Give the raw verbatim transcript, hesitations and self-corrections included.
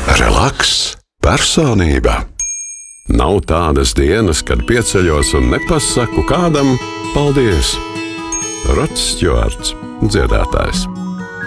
Relaks, personība. Nav tādas dienas, kad pieceļos un nepasaku kādam paldies. Rods Stjuarts, dziedātājs.